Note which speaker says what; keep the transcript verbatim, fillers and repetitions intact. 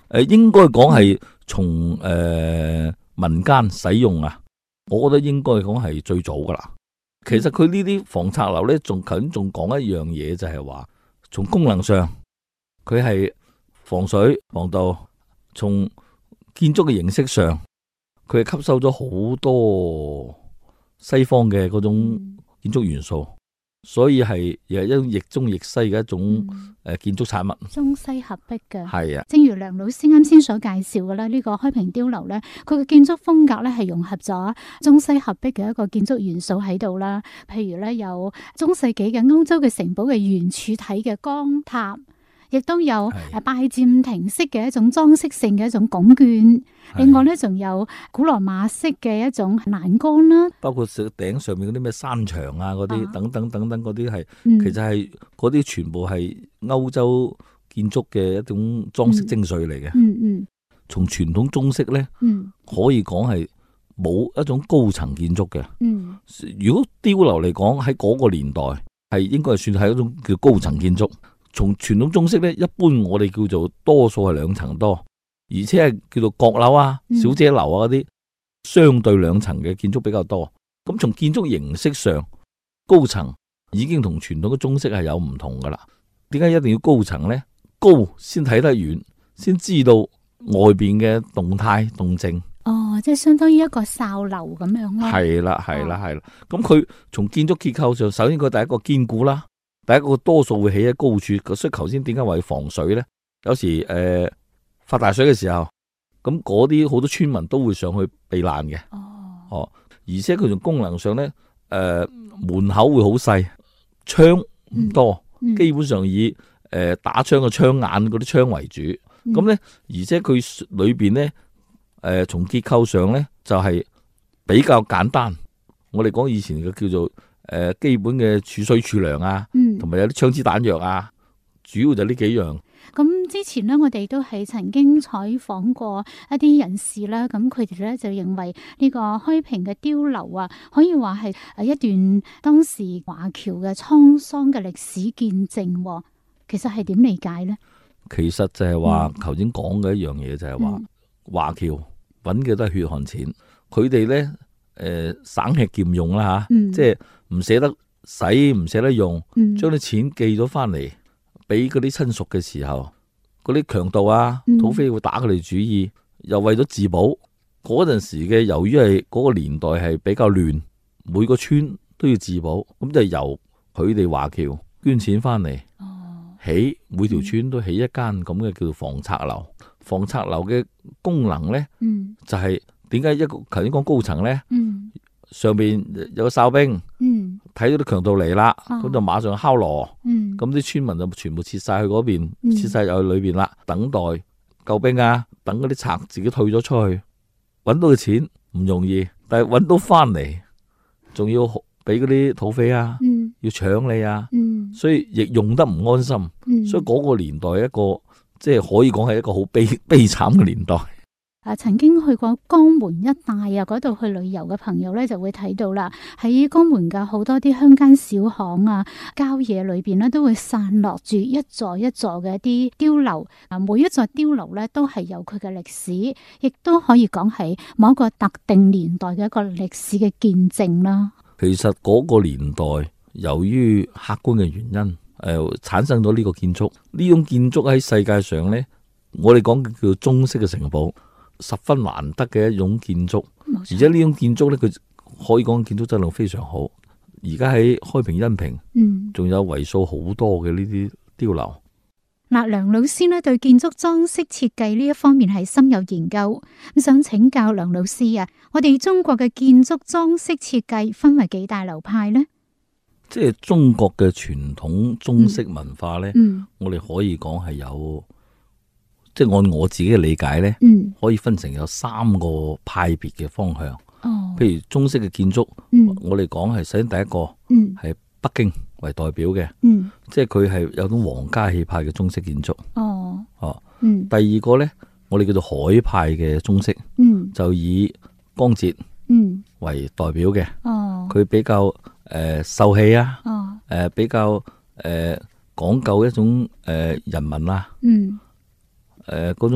Speaker 1: 誒，應該講係從誒民間使用啊，我覺得應該講係最早噶啦。其實佢呢啲防拆樓咧，仲頭先仲講一樣嘢，就係話從功能上佢係防水防盜，從建築嘅形式上佢係吸收咗好多西方嘅嗰種建築元素。所以係又係一種亦中亦西嘅一種誒建築產物，
Speaker 2: 中西合璧嘅。
Speaker 1: 係啊，
Speaker 2: 正如梁老師啱先所介紹嘅咧，呢個開平碉樓咧，佢嘅建築風格咧係融合咗中西合璧嘅一個建築元素喺度啦。譬如咧有中世紀嘅歐洲嘅城堡嘅圓柱體嘅光塔，亦都有誒拜占庭式嘅一種裝飾性嘅一種拱券。另外咧，仲有古羅馬式嘅一種欄杆啦，
Speaker 1: 包括頂上面嗰啲咩山牆啊，嗰啲等等等等嗰啲係，
Speaker 2: 嗯、
Speaker 1: 其實係嗰啲全部係歐洲建築嘅一種裝飾精髓嚟嘅。
Speaker 2: 嗯嗯，
Speaker 1: 從傳統中式咧，嗯，可以講係冇一種高層建築嘅。嗯，如果碉樓嚟講喺嗰個年代係應該係算係一種叫高層建築。從傳統中式咧，一般我哋叫做多數係兩層多。而且係叫做閣樓啊、小姐樓啊嗰啲，相對兩層嘅建築比較多。咁從建築形式上，高層已經同傳統嘅中式係有唔同噶啦。點解一定要高層呢？高先睇得遠，先知道外邊嘅動態動靜。
Speaker 2: 哦，即係相當於一個哨樓咁樣咯。
Speaker 1: 係啦，係啦，係啦。咁佢從建築結構上，首先佢第一個堅固啦，第一個多數會起喺高處。所以頭先點解話要防水呢？有時誒。呃發大水嘅時候，咁嗰啲好多村民都會上去避難嘅。哦，哦，而且佢從功能上咧，誒、呃，門口會好細，窗唔多，嗯嗯、基本上以誒、呃、打窗嘅窗眼嗰啲窗為主。咁、嗯、咧，而且佢裏邊咧，誒、呃，從結構上咧就係、是、比較簡單。我哋講以前嘅叫做誒、呃、基本嘅儲水儲糧啊，同埋、嗯、有啲槍支彈藥啊，主要就呢幾樣。
Speaker 2: 咁之前呢，我哋都係曾經採訪過一啲人士啦。咁佢哋咧就認為呢個開平嘅碉樓啊，可以話係誒一段當時華僑嘅滄桑嘅歷史見證。其實係點理解呢？
Speaker 1: 其實就係話頭先講嘅一樣嘢，就係話華僑揾嘅都係血汗錢，佢哋咧誒省吃儉用啦吓，嗯、即係唔捨得使，唔捨得用，將啲錢寄咗翻嚟。俾嗰啲親屬嘅時候，嗰啲強盜啊、土匪會打佢哋主意，嗯、又為咗自保。嗰陣時嘅，由於係嗰個年代係比較亂，每個村都要自保，咁就由佢哋華僑捐錢翻嚟，哦、起每條村都起一間咁嘅叫做防拆樓。防拆樓嘅功能咧，嗯、就係點解一個頭先講高層咧？嗯上邊有個哨兵，睇到啲強盜嚟啦，咁、啊、就馬上敲鑼，咁啲、嗯、村民就全部撤晒去嗰邊，嗯、撤晒入去裏邊啦，等待救兵啊，等嗰啲賊自己退咗出去，搵到嘅錢唔容易，但係搵到翻嚟，仲要俾嗰啲土匪啊，嗯、要搶你啊，嗯、所以亦用得唔安心，嗯、所以嗰個年代一個即係可以講係一個好悲悲慘嘅年代。
Speaker 2: 啊，曾經去過江門一帶啊，嗰度去旅遊嘅朋友咧就會睇到啦。喺江門嘅好多啲鄉間小巷啊、郊野裏邊咧，都會散落住一座一座嘅一啲碉樓。啊，每一座碉樓咧都係有佢嘅歷史，亦都可以講係某一個特定年代嘅一個歷史嘅見證啦。
Speaker 1: 其實嗰個年代，由於客觀嘅原因，誒、呃、產生咗呢個建築。呢種建築喺世界上咧，我哋講嘅叫做中式嘅城堡。十分難得嘅一種建築，錯而且呢種建築咧，佢可以講建築質量非常好。而家喺開平恩平，嗯，仲有為數好多嘅呢啲碉樓。
Speaker 2: 嗱，梁老師呢對建築裝飾設計呢一方面係深有研究，咁想請教梁老師啊，我哋中國嘅建築裝飾設計分為幾大流派呢？
Speaker 1: 即係中國嘅傳統中式文化咧，嗯嗯、我哋可以講係有。即係按我自己嘅理解咧，嗯、可以分成有三個派別嘅方向。哦、譬如中式嘅建築，嗯、我哋講係首先第一個係北京為代表嘅，嗯、即係佢係有種皇家氣派嘅中式建築。哦，哦，嗯、第二個咧，我哋叫做海派嘅中式，嗯、就以江浙為代表嘅。哦，佢比較誒秀氣啊，誒、哦呃、比較誒講究一種誒人民啊。嗯誒，嗰種